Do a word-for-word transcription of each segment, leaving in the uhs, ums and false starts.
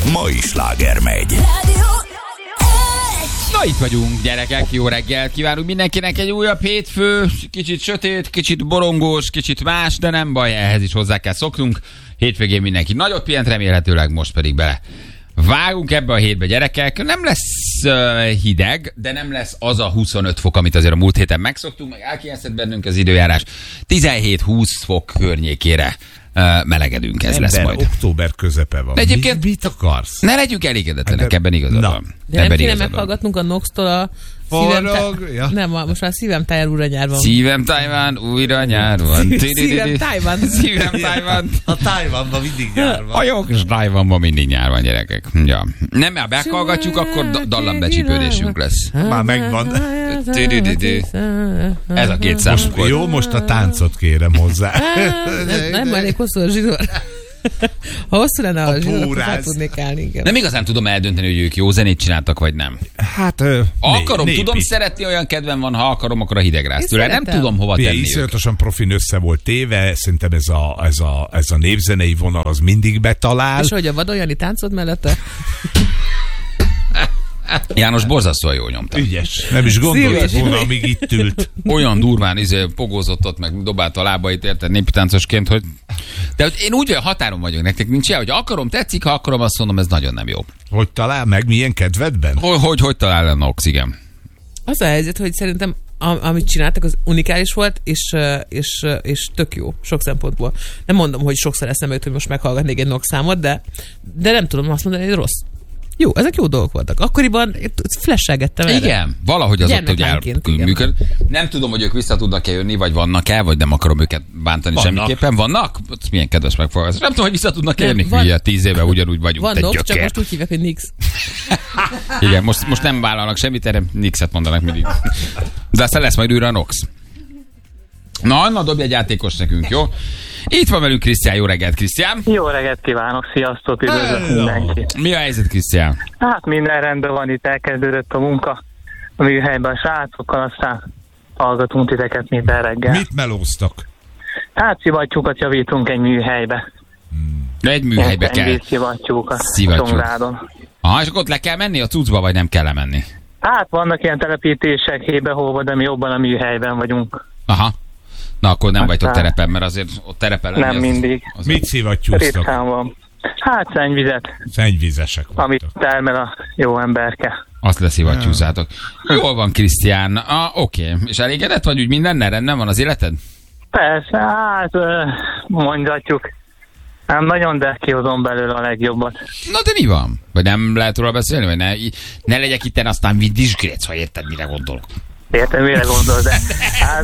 mai sláger megy. Na itt vagyunk, gyerekek, jó reggelt kívánunk mindenkinek, egy újabb hétfő, kicsit sötét, kicsit borongós, kicsit más, de nem baj, ehhez is hozzá kell szoknunk. Hétvégén mindenki nagyot pihent, remélhetőleg most pedig bele vágunk ebbe a hétbe, gyerekek. Nem lesz uh, hideg, de nem lesz az a huszonöt fok, amit azért a múlt héten megszoktunk, meg elkényeztet bennünk az időjárás. tizenhét-húsz fok környékére uh, melegedünk, ez Ember, lesz majd. Október közepe van. De egyébként mit, mit akarsz? Ne legyünk elégedetlenek, ebben igazad van. De nem kéne meghallgatnunk a Nox-tól a szívem Forog, ja. Nem, most már szívem táján újra nyár van. Szívem Tájván, újra nyár van. Szívem Tájván. Szívem Tájván. A Tájvánban mindig nyár van. A jó kis Tájvánban mindig nyár van, gyerekek. Ja. Nem, ha meghallgatjuk, akkor da- dallambecsípődésünk lesz. Már megvan. Ez a két szám. Jó, most a táncot kérem hozzá. Nem, nem elég hosszú a zsinór. Ha hosszú lenne a, a zsinór, akkor fel tudnék állni. Igen. Nem igazán tudom eldönteni, hogy ők jó zenét csináltak, vagy nem. Hát, ö, akarom, népi. tudom szeretni, olyan kedvem van, ha akarom, akkor a hidegrász tőle. Nem szeretem. tudom hova tenni ők. Iszonyatosan profin össze volt téve, szerintem ez a, ez, a, ez a népzenei vonal az mindig betalál. És hogy a Vadolyani táncot mellette? János borzasztóan jól nyomta. Ügyes. Nem is gondolt volna, amíg itt ült. Olyan durván izé, pogózott ott, meg dobálta a lábait, érted, népitáncosként, hogy... De hogy én úgy, hogy határon vagyok, nektek nincs ilyen, hogy akarom, tetszik, ha akarom, azt mondom, ez nagyon nem jó. Hogy talál meg, milyen kedvedben? Hogy, hogy, hogy talál a Nox, igen. Az a helyzet, hogy szerintem am- amit csináltak, az unikális volt, és, és, és tök jó, sok szempontból. Nem mondom, hogy sokszor eszembe jut, hogy most meghallgatnék egy Nox számot, de, de nem tudom azt mondani, hogy rossz. Jó, ezek jó dolgok voltak. Akkoriban flashelgettem erre. Igen, valahogy az ott ugye elműköd. Nem tudom, hogy ők vissza tudnak-e jönni, vagy vannak-e, vagy nem akarom őket bántani vannak. Semmiképpen. Vannak? Milyen kedves megfogalmazás. Nem tudom, hogy vissza tudnak-e jönni. Van, ugye tíz éve ugyanúgy vagyunk. Vannak, csak most úgy hívják, hogy Nix. Igen, most, most nem vállalnak semmit, erre Nixet mondanak mindig. De aztán lesz majd újra a Nox. Na, na, dobj egy játékos nekünk, jó? Itt van velünk Krisztián, jó reggelt, Krisztián! Jó reggelt kívánok, sziasztok, üdvözlök mindenkit! Mi a helyzet, Krisztián? Hát minden rendben van, itt elkezdődött a munka a műhelyben a srácokkal, aztán hallgatunk titeket minden reggel. Mit melóztak? Hát szivattyúkat javítunk egy műhelybe. De egy műhelybe kell. Egy szivattyúkat Szivattyúk. Csongrádon. Aha, és akkor ott le kell menni a cuccba, vagy nem kell lemenni? Hát vannak ilyen telepítések hébe-hóba, de mi jobban a műhelyben vagyunk. Aha. Na, akkor nem Aztán vagytok terepen, mert azért ott terepen lenni. Nem az, mindig. Az, az Mit szivattyúztak? Ritkán van. Hát szennyvizet, Szennyvizesek amit voltak. termel a jó emberke. azt leszivattyúzátok. Jól van, Krisztián. Ah, oké. Okay. És elégedett vagy úgy mindennel? Rendben van az életed? Persze, hát ö, mondhatjuk. Nem nagyon, de kihozom belőle a legjobbat. Na de mi van? Vagy nem lehet róla beszélni? Vagy ne, ne legyek itten, aztán diskrétsz, ha érted, mire gondolok. Értem, mire gondol, de hát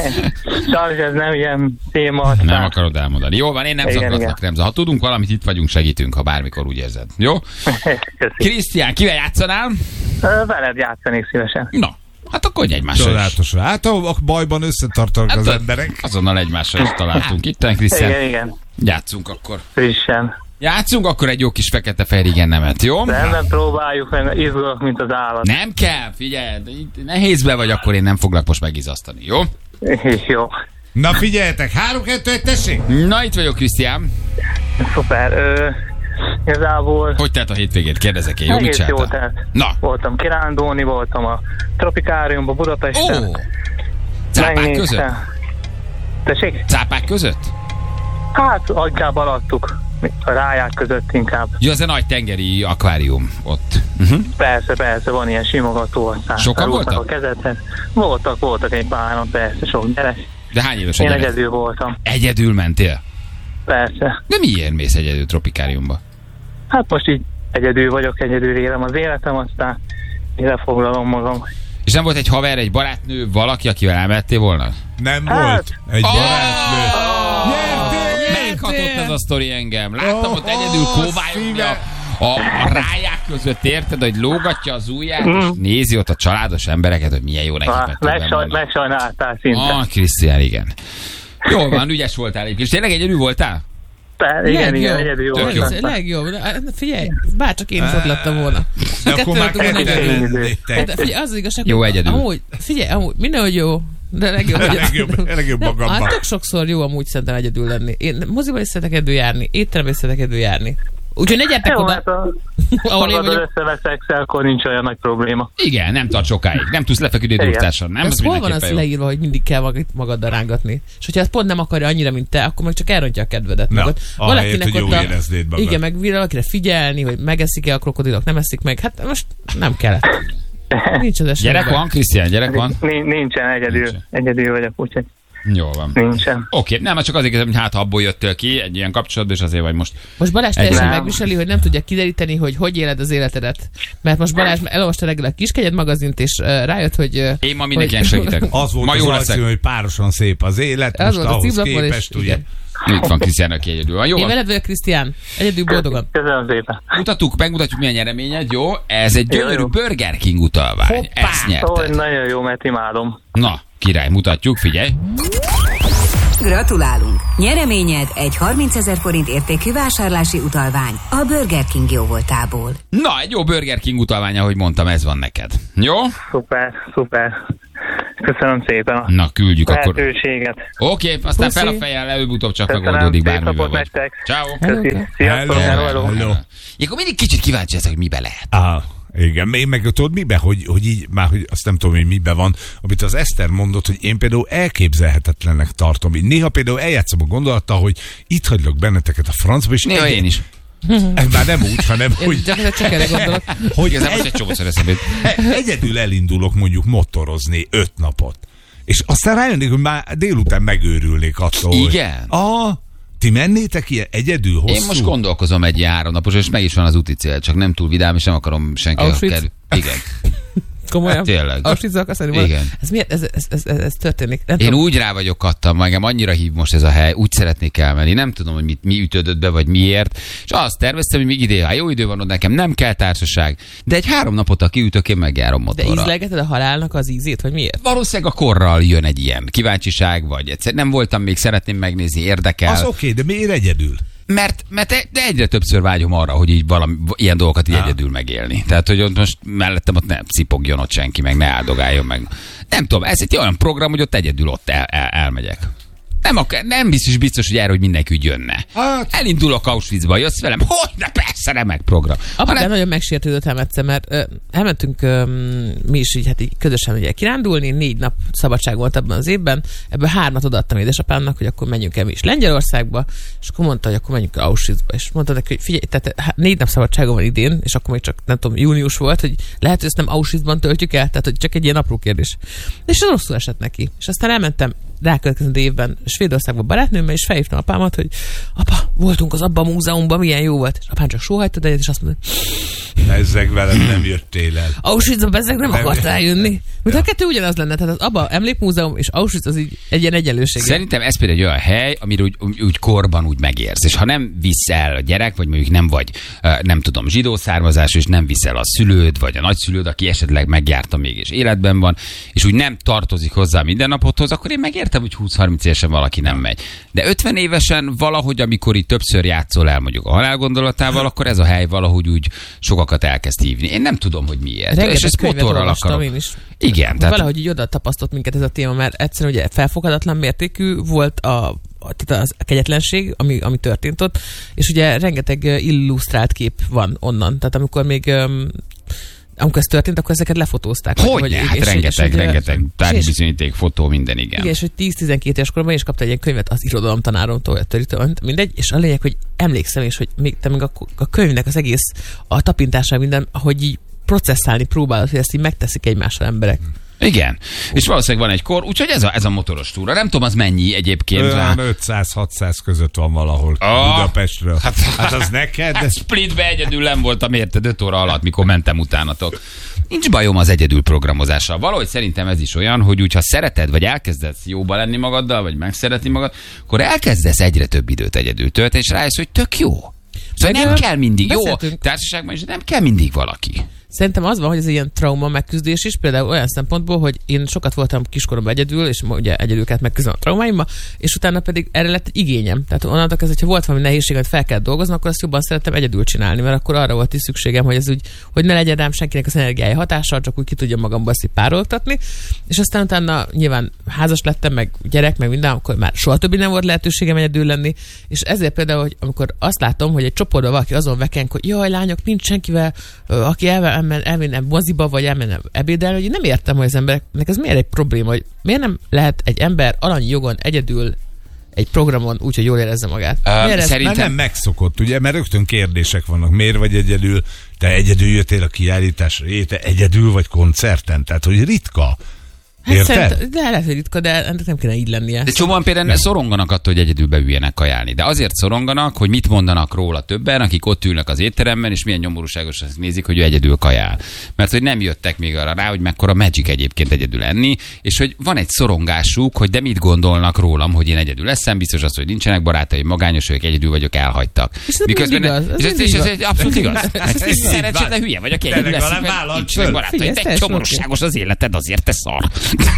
sajnos ez nem ilyen téma. Aztán... Nem akarod elmondani. Jó van, én nem zaklatlak, Remza. Ha tudunk valamit, itt vagyunk, segítünk, ha bármikor úgy érzed. Jó? Krisztián, kivel játszanál? Veled játszanék szívesen. Na, hát akkor hogy egymással is. Csodálatos. Hát a bajban összetartanak Hát az a- emberek. Azonnal egymással is találtunk itt, Krisztián. Igen, igen. Játszunk akkor. Frissen. Játszunk akkor egy jó kis fekete-fehér igen nemet, jó? Rendben próbáljuk, meg izgulok, mint az állat. Nem kell, figyelj, de itt nehézbe vagy, akkor én nem foglak most megizasztani, jó? Jó. Na figyeljetek, három kettő egy tessék! Na, itt vagyok, Krisztián. Szuper. Ö, igazából Hogy telt a hétvégét? Kérdezek én, jó? Mit egész jó csináltál? telt. Na. Voltam kirándulni, voltam a Tropikáriumban, Budapesten. Ó! Cápák Megnéztem. között? Tessék? Cápák között? Hát, inkább alattuk. A ráják között inkább. Ja, az a nagy tengeri akvárium ott. Uh-huh. Persze, persze, van ilyen simogató, aztán Sokan felhúztak voltak? a kezedhez. Voltak, voltak egy páran, persze, sok gyerek. De hány éves a Én gyerek? egyedül voltam. Egyedül mentél? Persze. De miért mész egyedül tropikáriumba? Hát most így egyedül vagyok, egyedül élem az életem, aztán ide foglalom magam. És nem volt egy haver, egy barátnő, valaki, akivel elmentél volna? Nem Hát. volt. Egy Oh! barátnő. Nyertél! Meghatott ez a sztori engem. Láttam ott Oh, egyedül kóvályogni a, a, a ráják között, érted, hogy lógatja az ujját, mm. és nézi ott a családos embereket, hogy milyen jó nekik Ah, meg tudom megsaj, mondani. megsajnáltál szinte. Ah, Krisztián, igen. Jól van, ügyes voltál egyébként. És tényleg egyedül voltál? Te, igen, Legjobb. igen, egyedül Tök jó. voltam. Legjobb. Figyelj, bárcsak én is ott lettem volna. De akkor már Kettő voltunk ketten volna. lettek. De figyelj, az az igazság, Jó hogy egyedül. Amúgy, figyelj, amúgy, mindenhogy jó. De legjobb, hogy Legjobb, legjobb Nem, magamban. hát tök sokszor jó amúgy szerintem egyedül lenni. Én moziban is szeretek egyedül járni, étteremben is szeretek egyedül járni. Úgyhogy ne gyertek Jó, oda. hát a Ahol én magadon vagyok. összeveszeksz, akkor nincs olyan nagy probléma. Igen, nem tart sokáig. Nem tudsz lefeküdni Igen. durcáson. Nem, Ez az hol van az mindenképpen jó. leírva, hogy mindig kell magad, magaddal rángatni? És hogyha ezt pont nem akarja annyira, mint te, akkor meg csak elrontja a kedvedet. Na, magad. ahelyett, hogy jól éreznéd magad. Igen, meg valakire figyelni, hogy megeszik-e a krokodilok, nem eszik meg. Hát most nem kellett. Nincs az esetben. Gyerek van, Krisztián, gyerek van? Ni- Nincsen, egyedül, Nincsen. egyedül vagyok, úgyhogy Jó van. nincsen. Oké, nem, csak azért kérdezem, hogy hát ha abból jöttél ki egy ilyen kapcsolatban, és azért vagy most. Most Balázs teljesen Nem. megviseli, hogy nem tudja kideríteni, hogy hogy éled az életedet. Mert most Balázs elolvasta reggel a Kiskegyed magazint, és uh, rájött, hogy... Uh, Én ma mindenkinek hogy- segítek. Az volt Ma az jó alcím, leszek. hogy párosan szép az élet, Az most volt a ahhoz címlapon, és képest, ugye. igen. Itt van Krisztián, aki egyedül van. Jó, Én van. veled vagyok, Krisztián. Egyedül boldogan. Köszönöm szépen. Mutattuk, megmutatjuk milyen nyereményed, jó? Ez egy Jó, gyönyörű jó. Burger King utalvány. Hoppá! Ezt Ó, nyerted. nagyon jó, mert imádom. Na, király, mutatjuk, figyelj. Gratulálunk! Nyereményed egy harmincezer forint értékű vásárlási utalvány a Burger King jóvoltából. Na, egy jó Burger King utalvány, ahogy mondtam, ez van neked. Jó? Szuper, szuper. Köszönöm szépen a Na, küldjük akkor. lehetőséget. Oké, aztán Puszi. fel a fejjel, előbb-utóbb csak Köszönöm, megoldódik szép bármivel napot vagy. nektek. Ciao. Köszi. Hello. Sziasztok, Hello. hello, hello. Hello. Akkor mindig kicsit kíváncsi ezek, hogy mibe lehet. Aha, igen, én meg tudod mibe, hogy, hogy így, már hogy azt nem tudom, hogy mibe van, amit az Eszter mondott, hogy én például elképzelhetetlennek tartom. Én néha például eljátszom a gondolattal, hogy itt hagylak benneteket a francba, és Néha egy- én is. Ez már nem úgy, hanem Én hogy, csak, csak erre gondolok. hogy Igazából most egy csomószor eszembe jut. egyedül elindulok mondjuk motorozni öt napot. És aztán rájönnék, hogy már délután megőrülnék attól. hogy- Igen? Ah, ti mennétek ilyen egyedül hosszú? Én most gondolkozom egy ilyen három napos, és meg is van az úti cél, csak nem túl vidám, és nem akarom senki a Auschwitz? kedv. Igen. Komolyan? Hát tényleg. Auschwitz-zal akarsz menni? Igen. Ez miért? Ez, ez, ez, ez, ez történik? Nem Én tudom. úgy rá vagyok kattam, engem annyira hív most ez a hely, úgy szeretnék elmenni, nem tudom, hogy mit, mi ütődött be, vagy miért, és azt terveztem, hogy még idén, ha jó idő van ott, nekem nem kell társaság, de egy három napot, ha kiütök, én megjárom De motorra. ízlegeted a halálnak az ízét, vagy miért? Valószínűleg a korral jön egy ilyen kíváncsiság, vagy egyszer nem voltam még, szeretném megnézni, érdekel. Az oké, okay, de miért egyedül? Mert, mert e- de egyre többször vágyom arra, hogy így valami, ilyen dolgokat így Á. egyedül megélni. Tehát, hogy ott most mellettem ott nem szipogjon ott senki, meg ne áldogáljon meg. Nem tudom, ez egy olyan program, hogy ott egyedül ott el, el, elmegyek. Nem, akar, nem biztos, biztos, hogy erre, hogy mindenki úgy jönne. Hát. Elindulok Auschwitzba, jössz velem? Hogy? De persze, remek program. Apukám Hanem, nagyon megsértődött el egyszer, mert ö, elmentünk ö, mi is így, hát így közösen ugye kirándulni, négy nap szabadság volt abban az évben, ebből hármat odaadtam édesapámnak, hogy akkor menjünk el mi is Lengyelországba, és akkor mondta, hogy akkor menjünk el Auschwitzba, és mondta neki, hogy figyelj, tehát hát négy nap szabadságom van idén, és akkor még csak nem tudom, június volt, hogy lehet, hogy ezt nem Auschwitzban töltjük el, tehát hogy csak egy ilyen apró kérdés. És az rosszul esett neki. És aztán elmentem rákövetkező évben Svédországba barátnőmmel, és felhívtam apámat, hogy apa, voltunk az abba a múzeumban, milyen jó volt. És apám csak sóhajtott egyet, és azt mondta, Bezzeg veled nem jöttél el. Auschwitzba bezzeg nem Nem. akart rájönni. Mint a kettő ugyanaz lenne, tehát az abba emlékmúzeum és Auschwitz az így egy ilyen egyenlőség. Szerintem ez például egy olyan hely, amire úgy, úgy, úgy korban úgy megérsz. És ha nem visz el a gyerek, vagy mondjuk nem vagy, ö, nem tudom, zsidó származás, és nem visz el a szülőd, vagy a nagyszülőd, aki esetleg megjárta még és életben van, és úgy nem tartozik hozzá mindennapodhoz, akkor én megértem, hogy húsz-harminc évesen valaki nem megy. De ötven évesen valahogy, amikor itt többször játszol el mondjuk a halálgondolatával, akkor ez a hely valahogy úgy sokakat elkezd hívni. Én nem tudom, hogy miért. Rengeteg és ezt könyvet motorral olvastam akarom. én is. Igen, Tehát... Valahogy így oda tapasztott minket ez a téma, mert egyszerűen ugye felfoghatatlan mértékű volt a, a, tehát az a kegyetlenség, ami, ami történt ott, és ugye rengeteg ö, illusztrált kép van onnan. Tehát amikor még öm, amikor ez történt, akkor ezeket lefotózták. Hogy ne? Hát és- rengeteg, és, és, rengeteg és- tárgyi bizonyíték, fotó, minden, igen. Igen, és hogy tíz-tizenkét éves koromban is kapta egy ilyen könyvet az irodalomtanáromtól, törítől, mindegy, és a lényeg, hogy emlékszem is, hogy még, te még a, a könyvnek az egész, a tapintása minden, ahogy így processzálni próbálod, hogy ezt így megteszik egymással emberek. Igen. És valószínűleg van egy kor, úgyhogy ez a, ez a motoros túra. Nem tudom, az mennyi egyébként. Olyan ötszáz-hatszáz között van valahol Ah. Budapestről. Hát- Hát az neked? Hát Splitbe egyedül nem voltam, érted, öt óra alatt, mikor mentem utánatok. Nincs bajom az egyedül programozással. Valahogy szerintem ez is olyan, hogy úgy, ha szereted, vagy elkezdesz jóba lenni magaddal, vagy megszeretni magad, akkor elkezdesz egyre több időt egyedül tölteni, és rájössz, hogy tök jó. Szóval Meg, nem ö, kell mindig, jó, beszéltünk. társaságban is nem kell mindig valaki. Szerintem az van, hogy ez egy ilyen trauma megküzdés is, például olyan szempontból, hogy én sokat voltam kiskoromban egyedül, és ugye egyedül kellett megküzdeni a traumáimmal, és utána pedig erre lett igényem. Tehát onnantól kezdve, hogyha volt valami nehézség, amit fel kell dolgozni, akkor azt jobban szerettem egyedül csinálni, mert akkor arra volt is szükségem, hogy ez úgy, hogy ne legyen rám senkinek az energiája hatással, csak úgy ki tudjam magamba azt pároltatni. És aztán utána nyilván házas lettem, meg gyerek, meg minden, akkor már soha többé nem volt lehetőségem egyedül lenni. És ezért például, hogy amikor azt látom, hogy egy csoportban valaki azon vekenk, hogy jaj, lányok, nincs senkivel, aki elmen, elmenne moziba, vagy elmenne ebédelni, hogy én nem értem, hogy az embereknek ez miért egy probléma, hogy miért nem lehet egy ember alanyi jogon egyedül egy programon úgy, hogy jól érezze magát. Uh, szerintem nem megszokott, ugye, mert rögtön kérdések vannak. Miért vagy egyedül? Te egyedül jöttél a kiállításra? Te egyedül vagy koncerten? Tehát, hogy ritka. Hát de lehet, hogy ritka, de ennek nem kéne így lennie. De csomóan például nem. szoronganak attól, hogy egyedül beüljenek kajálni. De azért szoronganak, hogy mit mondanak róla többen, akik ott ülnek az étteremben, és milyen nyomorúságos azt nézik, hogy ő egyedül kajál. Mert hogy nem jöttek még arra rá, hogy mekkora magic egyébként egyedül enni, és hogy van egy szorongásuk, hogy de mit gondolnak rólam, hogy én egyedül leszem, biztos az, hogy nincsenek barátaim, magányos vagyok, egyedül vagyok, elhagytak. És miközben igaz, és ez, és ez, ez abszolút igaz. Szerencsére hülye vagy, aki egyedül lesz, nincsenek barátaim, te nyomorúságos az életed, azért te szar.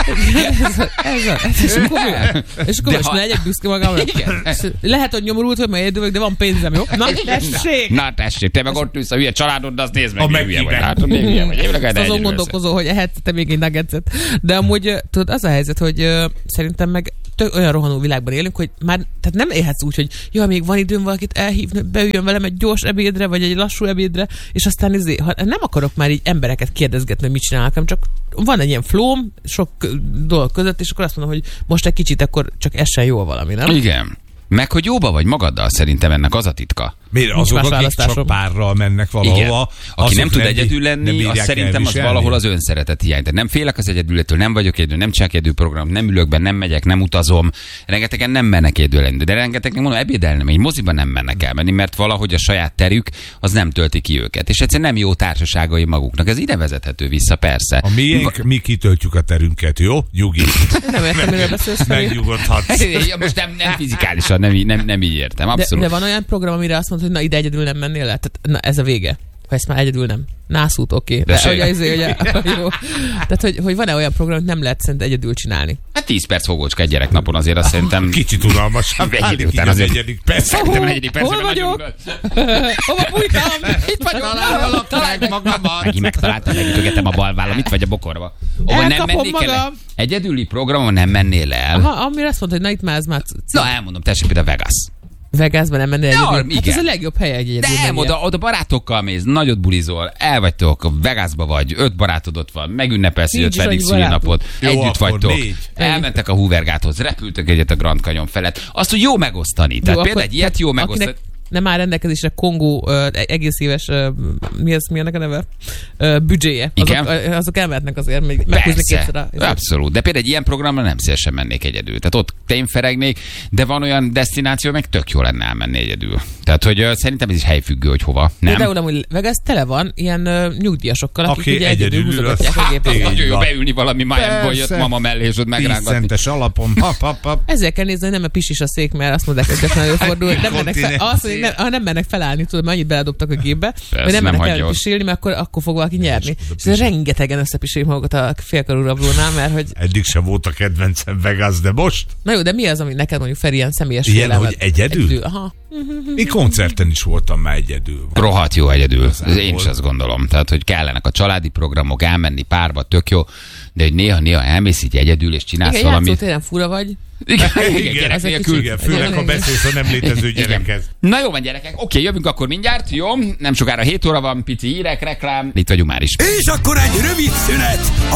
És akkor most ne legyek büszke magamra. Lehet, hogy nyomorult, hogy majd egyedül, de van pénzem, jó? Na tessék! Na tessék, te meg ott ülsz a hülye családod, de azt nézd meg, hogy hülye vagy. Látod, még hülye vagy. Azon gondolkozol, hogy ehetsz te még egy nuggetset. De amúgy, tudod, az a helyzet, hogy szerintem meg tök olyan rohanó világban élünk, hogy már tehát nem élhetsz úgy, hogy ja, még van időm valakit elhívni, beüljön velem egy gyors ebédre, vagy egy lassú ebédre, és aztán izé, ha nem akarok már így embereket kérdezgetni, hogy mit csinálnak, hanem csak van egy ilyen flóm sok dolog között, és akkor azt mondom, hogy most egy kicsit akkor csak essen jól valami, nem? Igen. Meg, hogy jóba vagy magaddal, szerintem ennek az a titka. Miért? Azok, akik csak párral mennek valahova. Igen. Aki nem tud egyedül lenni, az szerintem az valahol az önszeretet hiány. Tehát nem félek az egyedületől, nem vagyok egyedül, nem csak egyedül program, nem ülök be, nem megyek, nem utazom. Rengetegen nem mennek egyedül lenni, de rengetegen mondom, ebédelni, egy moziban nem mennek elmenni, mert valahogy a saját terük az nem tölti ki őket. És egyszerűen nem jó társaságai maguknak. Ez ide vezethető vissza, persze. A miénk, Va- mi kitöltjük a terünket, jó? Nyugi. Nem értem, miről beszélsz. Megnyugodhatsz. Most nem, nem fizikálisan, nem, nem, nem így értem. Abszolút. De, de van olyan program, amire azt mondod, hogy na ide egyedül nem mennél le? Tehát, na ez a vége. Ha ezt már egyedül nem. Nászút, oké. Okay. De, de hogy, azért, hogy, jó. Tehát, hogy, hogy van-e olyan program, hogy nem lehet szerint egyedül csinálni? Hát tíz perc fogócska egy gyereknapon azért azt szerintem... Kicsit unalmasabb. Egy után az egyedik perc. Hol vagyok? Hova bújtam? Itt vagyok. Találd magamat. Megint megtaláltam, megütögetem a bal vállam. Itt vagy a bokorba. Elkapom magam. Egyedüli programon nem mennél el. Aha, amire azt mondta, hogy na itt már ez már... Na elmondom, tessék például Vegas. Vegasban nem mennél ja, egyedül. Hát ez a legjobb hely egy egyedül. De nem, oda, oda barátokkal mész, nagyot bulizol, elvagytok, Vegasba vagy, öt barátod ott van, megünnepelsz egy ötvenedik szülinapot, együtt vagytok, négy. Elmentek a Hoover-gáthoz, repültek egyet a Grand Canyon felett. Azt, hogy jó megosztani. Jó, tehát például egy ilyet jó megosztani. Nem áll rendelkezésre Kongó uh, egész éves, uh, mi az, mi ennek a neve? Uh, büdzséje. Azok, uh, azok elmehetnek azért, még meghúzni kétszer. Abszolút, de például egy ilyen programra nem szívesen mennék egyedül. Tehát ott tényferegnék, de van olyan desztináció, meg tök jó lenne elmenni egyedül. Tehát, hogy uh, szerintem ez is helyfüggő, hogy hova. Nem? De amúgy Vegas tele van ilyen uh, nyugdíjasokkal, akik okay, ugye egyedül húzogatják a gépet. Nagyon jó beülni valami Miamiból jött mama mellé, és ott megrángatni. tíz centes alapon. Pap, pap, pap. Ezzel kell nézni, hogy nem a pisis a szék, mert azt mondják, hogy gyakran előfordul. Nem mennek fel, azt, hogy nem, ha nem mennek felállni, tudod, mert annyit beledobtak a gépbe, hogy nem mennek el pisilni, mert akkor, akkor fog valaki nyerni. És rengetegen összepisélik magukat a félkarú rablónál, mert hogy... Eddig sem volt a kedvencem Vegas, de most? Na jó, de mi az, ami neked mondjuk Feri ilyen személyes ilyen, félelmet? Hogy egyedül? egyedül? Aha. Én koncerten is voltam már egyedül. Rohadt jó egyedül. Én is azt gondolom. Tehát, hogy kellenek a családi programok, elmenni párba, tök jó, de hogy néha-néha elmész így egyedül, és csinálsz igen, valamit. Igen, játszótéren fura vagy. Igen, igen, gyerek nélkül. Igen, főleg ha beszélsz a nem létező gyerekhez. Na jó van, gyerekek, oké, jövünk akkor mindjárt, jó? Nem sokára hét óra van, pici hírek, reklám, itt vagyunk már is. És akkor egy rövid szünet a